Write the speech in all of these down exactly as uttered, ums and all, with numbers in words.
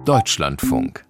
Deutschlandfunk.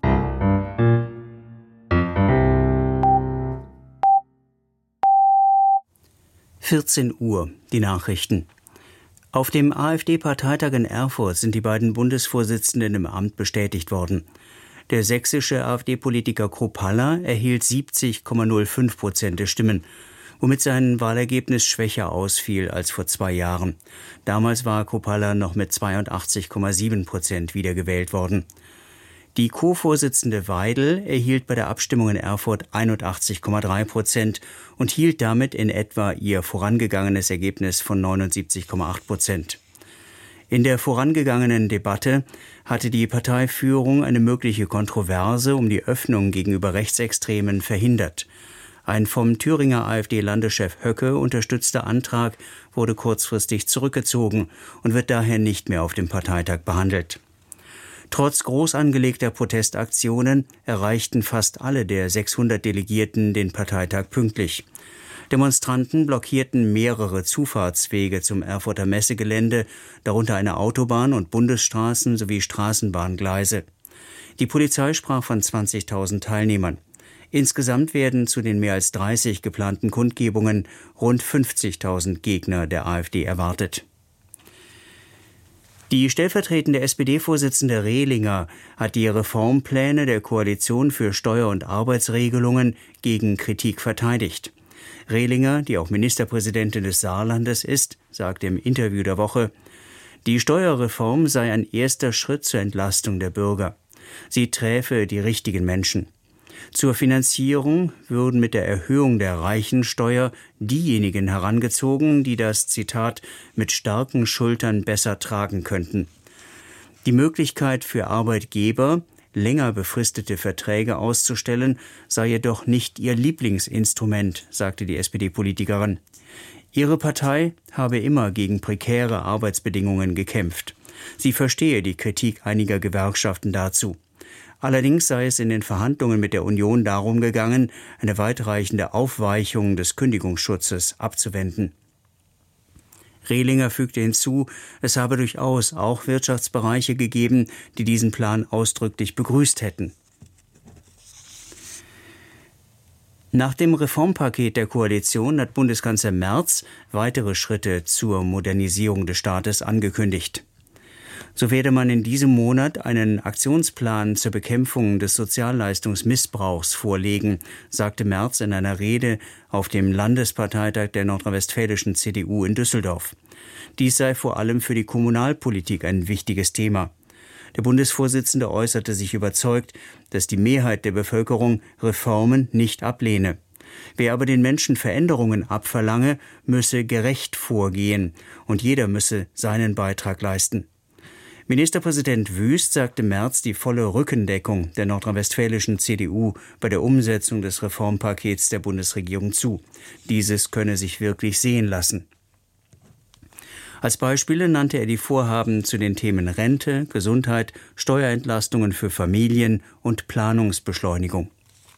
vierzehn Uhr, die Nachrichten. Auf dem AfD-Parteitag in Erfurt sind die beiden Bundesvorsitzenden im Amt bestätigt worden. Der sächsische AfD-Politiker Kropalla erhielt siebzig Komma null fünf Prozent der Stimmen, womit sein Wahlergebnis schwächer ausfiel als vor zwei Jahren. Damals war Kropalla noch mit zweiundachtzig Komma sieben Prozent wiedergewählt worden. Die Co-Vorsitzende Weidel erhielt bei der Abstimmung in Erfurt einundachtzig Komma drei Prozent und hielt damit in etwa ihr vorangegangenes Ergebnis von neunundsiebzig Komma acht Prozent. In der vorangegangenen Debatte hatte die Parteiführung eine mögliche Kontroverse um die Öffnung gegenüber Rechtsextremen verhindert. Ein vom Thüringer AfD-Landeschef Höcke unterstützter Antrag wurde kurzfristig zurückgezogen und wird daher nicht mehr auf dem Parteitag behandelt. Trotz groß angelegter Protestaktionen erreichten fast alle der sechshundert Delegierten den Parteitag pünktlich. Demonstranten blockierten mehrere Zufahrtswege zum Erfurter Messegelände, darunter eine Autobahn und Bundesstraßen sowie Straßenbahngleise. Die Polizei sprach von zwanzigtausend Teilnehmern. Insgesamt werden zu den mehr als dreißig geplanten Kundgebungen rund fünfzigtausend Gegner der AfD erwartet. Die stellvertretende S P D-Vorsitzende Rehlinger hat die Reformpläne der Koalition für Steuer- und Arbeitsregelungen gegen Kritik verteidigt. Rehlinger, die auch Ministerpräsidentin des Saarlandes ist, sagte im Interview der Woche, die Steuerreform sei ein erster Schritt zur Entlastung der Bürger. Sie träfe die richtigen Menschen. Zur Finanzierung würden mit der Erhöhung der Reichensteuer diejenigen herangezogen, die das, Zitat, mit starken Schultern besser tragen könnten. Die Möglichkeit für Arbeitgeber, länger befristete Verträge auszustellen, sei jedoch nicht ihr Lieblingsinstrument, sagte die S P D-Politikerin. Ihre Partei habe immer gegen prekäre Arbeitsbedingungen gekämpft. Sie verstehe die Kritik einiger Gewerkschaften dazu. Allerdings sei es in den Verhandlungen mit der Union darum gegangen, eine weitreichende Aufweichung des Kündigungsschutzes abzuwenden. Rehlinger fügte hinzu, es habe durchaus auch Wirtschaftsbereiche gegeben, die diesen Plan ausdrücklich begrüßt hätten. Nach dem Reformpaket der Koalition hat Bundeskanzler Merz weitere Schritte zur Modernisierung des Staates angekündigt. So werde man in diesem Monat einen Aktionsplan zur Bekämpfung des Sozialleistungsmissbrauchs vorlegen, sagte Merz in einer Rede auf dem Landesparteitag der nordrhein-westfälischen C D U in Düsseldorf. Dies sei vor allem für die Kommunalpolitik ein wichtiges Thema. Der Bundesvorsitzende äußerte sich überzeugt, dass die Mehrheit der Bevölkerung Reformen nicht ablehne. Wer aber den Menschen Veränderungen abverlange, müsse gerecht vorgehen und jeder müsse seinen Beitrag leisten. Ministerpräsident Wüst sagte Merz die volle Rückendeckung der nordrhein-westfälischen C D U bei der Umsetzung des Reformpakets der Bundesregierung zu. Dieses könne sich wirklich sehen lassen. Als Beispiele nannte er die Vorhaben zu den Themen Rente, Gesundheit, Steuerentlastungen für Familien und Planungsbeschleunigung.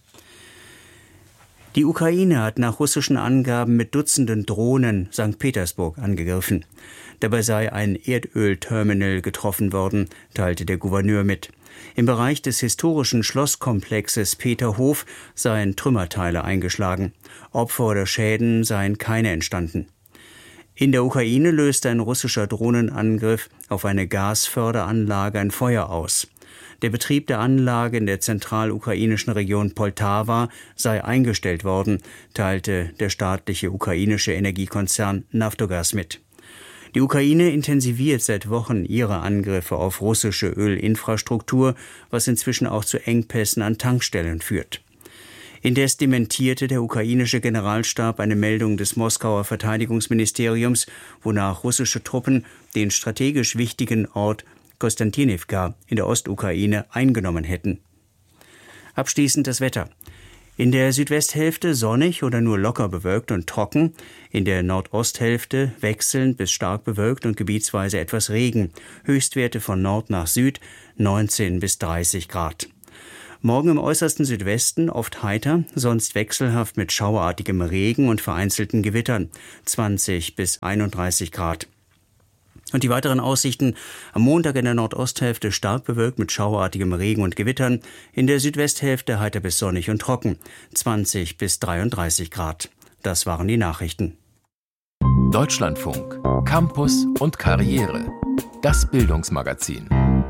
Die Ukraine hat nach russischen Angaben mit Dutzenden Drohnen Sankt Petersburg angegriffen. Dabei sei ein Erdölterminal getroffen worden, teilte der Gouverneur mit. Im Bereich des historischen Schlosskomplexes Peterhof seien Trümmerteile eingeschlagen. Opfer oder Schäden seien keine entstanden. In der Ukraine löste ein russischer Drohnenangriff auf eine Gasförderanlage ein Feuer aus. Der Betrieb der Anlage in der zentralukrainischen Region Poltawa sei eingestellt worden, teilte der staatliche ukrainische Energiekonzern Naftogaz mit. Die Ukraine intensiviert seit Wochen ihre Angriffe auf russische Ölinfrastruktur, was inzwischen auch zu Engpässen an Tankstellen führt. Indes dementierte der ukrainische Generalstab eine Meldung des Moskauer Verteidigungsministeriums, wonach russische Truppen den strategisch wichtigen Ort Kostantinivka in der Ostukraine eingenommen hätten. Abschließend das Wetter. In der Südwesthälfte sonnig oder nur locker bewölkt und trocken, in der Nordosthälfte wechselnd bis stark bewölkt und gebietsweise etwas Regen, Höchstwerte von Nord nach Süd neunzehn bis dreißig Grad. Morgen im äußersten Südwesten oft heiter, sonst wechselhaft mit schauerartigem Regen und vereinzelten Gewittern, zwanzig bis einunddreißig Grad. Und die weiteren Aussichten: am Montag in der Nordosthälfte stark bewölkt mit schauerartigem Regen und Gewittern, in der Südwesthälfte heiter bis sonnig und trocken, zwanzig bis dreiunddreißig Grad. Das waren die Nachrichten. Deutschlandfunk, Campus und Karriere. Das Bildungsmagazin.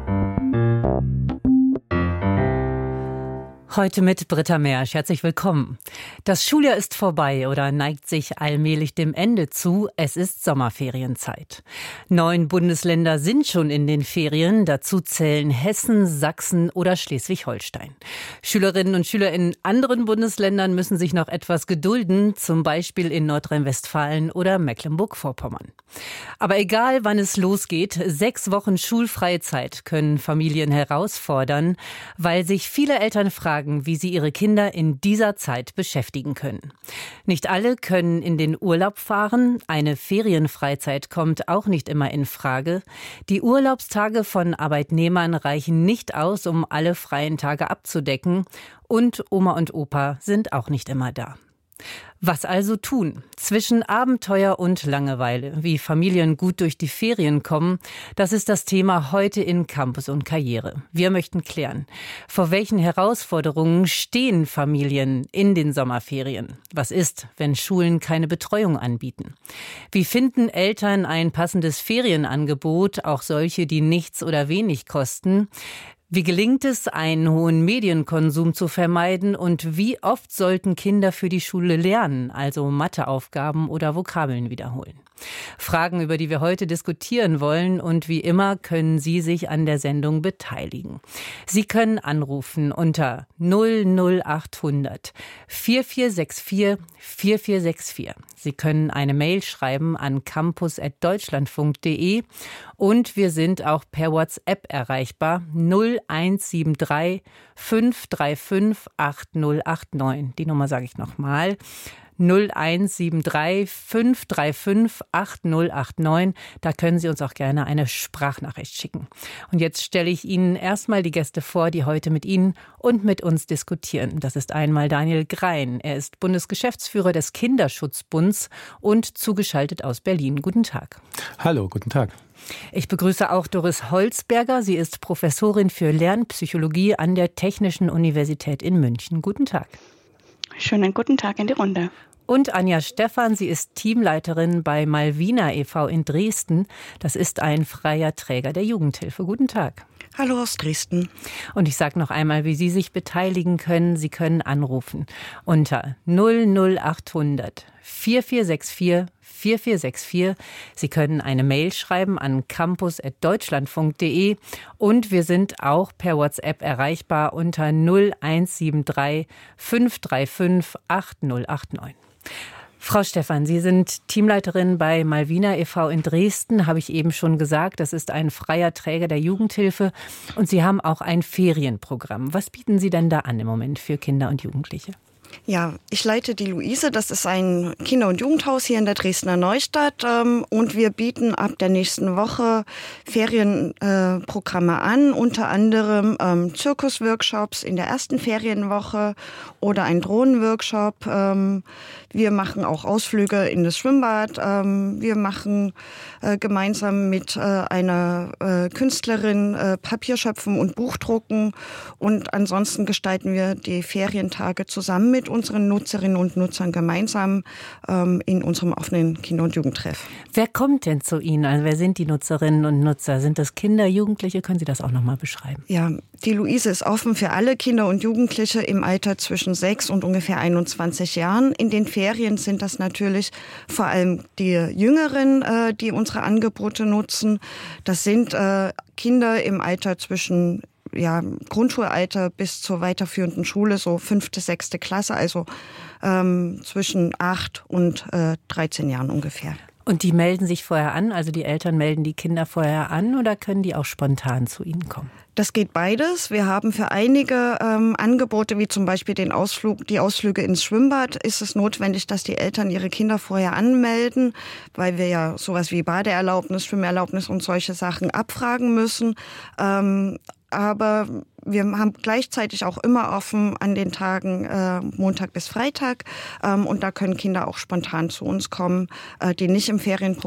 Heute mit Britta Mersch. Herzlich willkommen. Das Schuljahr ist vorbei oder neigt sich allmählich dem Ende zu. Es ist Sommerferienzeit. Neun Bundesländer sind schon in den Ferien. Dazu zählen Hessen, Sachsen oder Schleswig-Holstein. Schülerinnen und Schüler in anderen Bundesländern müssen sich noch etwas gedulden, zum Beispiel in Nordrhein-Westfalen oder Mecklenburg-Vorpommern. Aber egal, wann es losgeht, sechs Wochen schulfreie Zeit können Familien herausfordern, weil sich viele Eltern fragen, wie sie ihre Kinder in dieser Zeit beschäftigen können. Nicht alle können in den Urlaub fahren. Eine Ferienfreizeit kommt auch nicht immer in Frage. Die Urlaubstage von Arbeitnehmern reichen nicht aus, um alle freien Tage abzudecken. Und Oma und Opa sind auch nicht immer da. Was also tun? Zwischen Abenteuer und Langeweile, wie Familien gut durch die Ferien kommen, das ist das Thema heute in Campus und Karriere. Wir möchten klären, vor welchen Herausforderungen stehen Familien in den Sommerferien? Was ist, wenn Schulen keine Betreuung anbieten? Wie finden Eltern ein passendes Ferienangebot, auch solche, die nichts oder wenig kosten? Wie gelingt es, einen hohen Medienkonsum zu vermeiden und wie oft sollten Kinder für die Schule lernen, also Matheaufgaben oder Vokabeln wiederholen? Fragen, über die wir heute diskutieren wollen, und wie immer können Sie sich an der Sendung beteiligen. Sie können anrufen unter null null acht hundert vier vier sechs vier vier vier sechs vier. Sie können eine Mail schreiben an campus at deutschlandfunk punkt de und wir sind auch per WhatsApp erreichbar null eins sieben drei fünf drei fünf acht null acht neun. Die Nummer sage ich nochmal. null eins sieben drei fünf drei fünf acht null acht neun. Da können Sie uns auch gerne eine Sprachnachricht schicken. Und jetzt stelle ich Ihnen erstmal die Gäste vor, die heute mit Ihnen und mit uns diskutieren. Das ist einmal Daniel Grein. Er ist Bundesgeschäftsführer des Kinderschutzbunds und zugeschaltet aus Berlin. Guten Tag. Hallo, guten Tag. Ich begrüße auch Doris Holzberger. Sie ist Professorin für Lernpsychologie an der Technischen Universität in München. Guten Tag. Schönen guten Tag in die Runde. Und Anja Stephan, sie ist Teamleiterin bei Malvina e V in Dresden. Das ist ein freier Träger der Jugendhilfe. Guten Tag. Hallo aus Dresden. Und ich sage noch einmal, wie Sie sich beteiligen können. Sie können anrufen unter null null acht hundert vier vier sechs vier vier vier sechs vier. Sie können eine Mail schreiben an campus at deutschlandfunk punkt de und wir sind auch per WhatsApp erreichbar unter null eins sieben drei fünf drei fünf acht null acht neun. Frau Stephan, Sie sind Teamleiterin bei Malvina e V in Dresden, habe ich eben schon gesagt. Das ist ein freier Träger der Jugendhilfe und Sie haben auch ein Ferienprogramm. Was bieten Sie denn da an im Moment für Kinder und Jugendliche? Ja, ich leite die Luise. Das ist ein Kinder- und Jugendhaus hier in der Dresdner Neustadt. Und wir bieten ab der nächsten Woche Ferienprogramme an, unter anderem ähm, Zirkusworkshops in der ersten Ferienwoche oder ein Drohnenworkshop. Ähm, wir machen auch Ausflüge in das Schwimmbad. Ähm, wir machen äh, gemeinsam mit äh, einer äh, Künstlerin äh, Papierschöpfen und Buchdrucken. Und ansonsten gestalten wir die Ferientage zusammen mit mit unseren Nutzerinnen und Nutzern gemeinsam ähm, in unserem offenen Kinder- und Jugendtreff. Wer kommt denn zu Ihnen? Also wer sind die Nutzerinnen und Nutzer? Sind das Kinder, Jugendliche? Können Sie das auch noch mal beschreiben? Ja, die Luise ist offen für alle Kinder und Jugendliche im Alter zwischen sechs und ungefähr einundzwanzig Jahren. In den Ferien sind das natürlich vor allem die Jüngeren, äh, die unsere Angebote nutzen. Das sind äh, Kinder im Alter zwischen ja, Grundschulalter bis zur weiterführenden Schule, so fünfte, sechste Klasse, also ähm, zwischen acht und äh, dreizehn Jahren ungefähr. Und die melden sich vorher an, also die Eltern melden die Kinder vorher an oder können die auch spontan zu Ihnen kommen? Das geht beides. Wir haben für einige ähm, Angebote, wie zum Beispiel den Ausflug, die Ausflüge ins Schwimmbad, ist es notwendig, dass die Eltern ihre Kinder vorher anmelden, weil wir ja sowas wie Badeerlaubnis, Schwimmerlaubnis und solche Sachen abfragen müssen. Ähm, aber wir haben gleichzeitig auch immer offen an den Tagen äh, Montag bis Freitag ähm, und da können Kinder auch spontan zu uns kommen, äh, die nicht im Ferienprogramm